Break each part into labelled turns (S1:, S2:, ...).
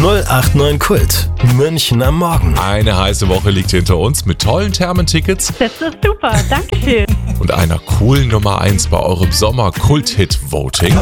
S1: 089 Kult. München am Morgen.
S2: Eine heiße Woche liegt hinter uns mit tollen Thermentickets
S3: Das ist super, danke schön.
S2: und einer coolen Nummer 1 bei eurem Sommer-Kult-Hit-Voting.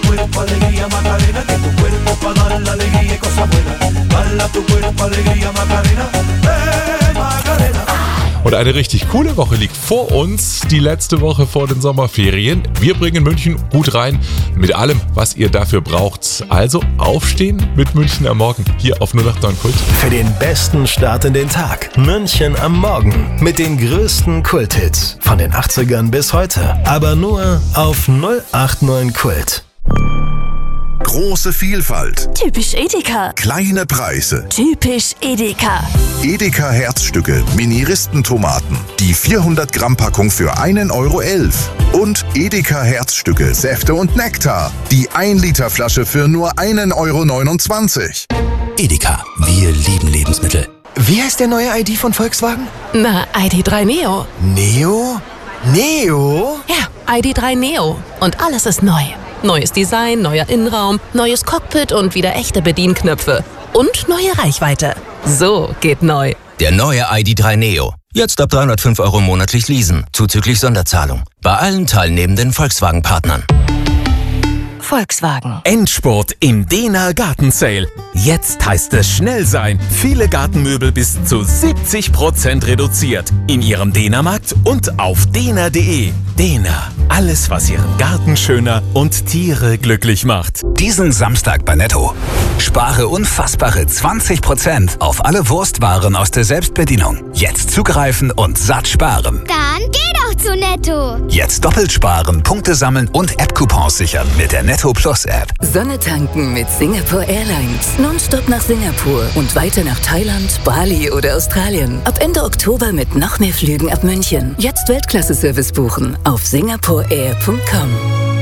S2: Und eine richtig coole Woche liegt vor uns, die letzte Woche vor den Sommerferien. Wir bringen München gut rein mit allem, was ihr dafür braucht. Also aufstehen mit München am Morgen hier auf 089 Kult.
S1: Für den besten Start in den Tag. München am Morgen. Mit den größten Kulthits. Von den 80ern bis heute. Aber nur auf 089 Kult.
S4: Große Vielfalt,
S5: Typisch Edeka.
S4: kleine Preise.
S5: Typisch Edeka.
S4: Edeka Herzstücke, Mini-Ristentomaten. Die 400 Gramm Packung für 1,11 € Und Edeka Herzstücke, Säfte und Nektar. Die 1 Liter Flasche für nur 1,29 €.
S6: Edeka, wir lieben Lebensmittel.
S7: Wie heißt der neue ID von Volkswagen?
S5: Na, ID3 Neo.
S7: Neo? Neo?
S5: Ja, ID3 Neo. Und alles ist neu. Neues Design, neuer Innenraum, neues Cockpit und wieder echte Bedienknöpfe. Und neue Reichweite. So geht neu.
S6: Der neue ID3 Neo. Jetzt ab 305 € monatlich leasen, zuzüglich Sonderzahlung. Bei allen teilnehmenden Volkswagen-Partnern.
S5: Volkswagen.
S8: Endspurt im Dehner Gartensale. Jetzt heißt es schnell sein. Viele Gartenmöbel bis zu 70% reduziert. In Ihrem Dehnermarkt und auf dehner.de. Dehner. Alles, was Ihren Garten schöner und Tiere glücklich macht.
S9: Diesen Samstag bei Netto. Spare unfassbare 20% auf alle Wurstwaren aus der Selbstbedienung. Jetzt zugreifen und satt sparen.
S10: Dann geh doch zu Netto.
S9: Jetzt doppelt sparen, Punkte sammeln und App-Coupons sichern mit der Netto Plus App.
S11: Sonne tanken mit Singapore Airlines. Nonstop nach Singapur und weiter nach Thailand, Bali oder Australien. Ab Ende Oktober mit noch mehr Flügen ab München. Jetzt Weltklasse-Service buchen auf singaporeair.com.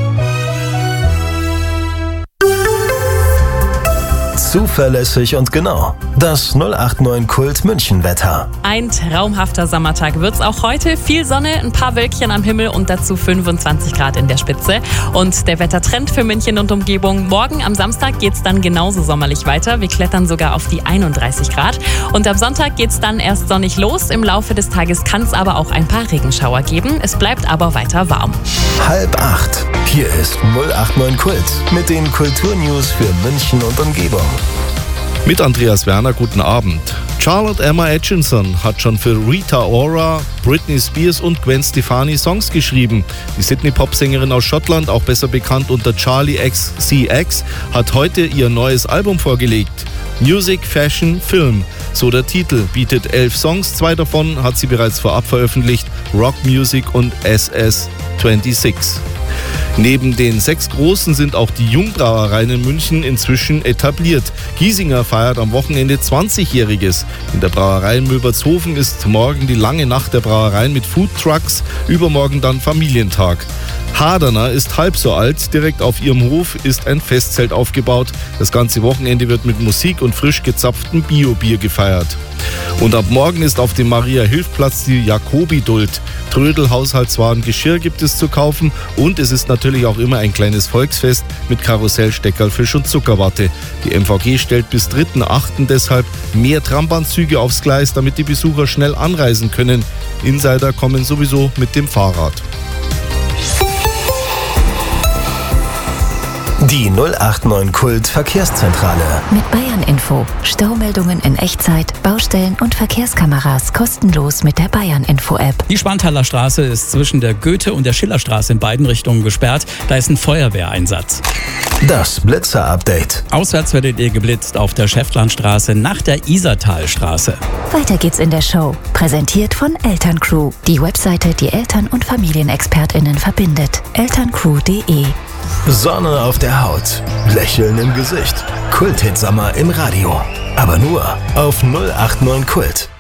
S1: Zuverlässig und genau. Das 089 Kult München-Wetter.
S3: Ein traumhafter Sommertag wird's auch heute. Viel Sonne, ein paar Wölkchen am Himmel und dazu 25 Grad in der Spitze. Und der Wettertrend für München und Umgebung. Morgen am Samstag geht's dann genauso sommerlich weiter. Wir klettern sogar auf die 31 Grad. Und am Sonntag geht's dann erst sonnig los. Im Laufe des Tages kann's aber auch ein paar Regenschauer geben. Es bleibt aber weiter warm.
S1: 7:30. Hier ist 089 Kult mit den Kulturnews für München und Umgebung.
S12: Mit Andreas Werner, guten Abend. Charlotte Emma Atkinson hat schon für Rita Ora, Britney Spears und Gwen Stefani Songs geschrieben. Die Sydney-Popsängerin aus Schottland, auch besser bekannt unter Charlie XCX, hat heute ihr neues Album vorgelegt. Music, Fashion, Film, so der Titel, bietet 11 Songs, 2 davon hat sie bereits vorab veröffentlicht, Rock Music und SS26. Neben den 6 Großen sind auch die Jungbrauereien in München inzwischen etabliert. Giesinger feiert am Wochenende 20-Jähriges. In der Brauerei in Milbertshofen ist morgen die lange Nacht der Brauereien mit Foodtrucks, übermorgen dann Familientag. Haderner ist halb so alt, direkt auf ihrem Hof ist ein Festzelt aufgebaut. Das ganze Wochenende wird mit Musik und frisch gezapftem Bio-Bier gefeiert. Und ab morgen ist auf dem Maria-Hilf-Platz die Jacobi-Duld. Trödel, Haushaltswaren, Geschirr gibt es zu kaufen und es ist natürlich auch immer ein kleines Volksfest mit Karussell, Steckerlfisch und Zuckerwatte. Die MVG stellt bis 3.8. deshalb mehr Trambahnzüge aufs Gleis, damit die Besucher schnell anreisen können. Insider kommen sowieso mit dem Fahrrad.
S1: Die 089 Kult Verkehrszentrale.
S11: Mit Bayern Info. Staumeldungen in Echtzeit, Baustellen und Verkehrskameras kostenlos mit der Bayern Info App.
S13: Die Schwanthaler Straße ist zwischen der Goethe- und der Schillerstraße in beiden Richtungen gesperrt. Da ist ein Feuerwehreinsatz.
S1: Das Blitzer-Update.
S13: Auswärts werdet ihr geblitzt auf der Schäftlarnstraße nach der Isartalstraße.
S11: Weiter geht's in der Show. Präsentiert von Elterncrew. Die Webseite, die Eltern- und FamilienexpertInnen verbindet. elterncrew.de.
S1: Sonne auf der Haut, Lächeln im Gesicht. Kult-Hit-Sommer im Radio. Aber nur auf 089 Kult.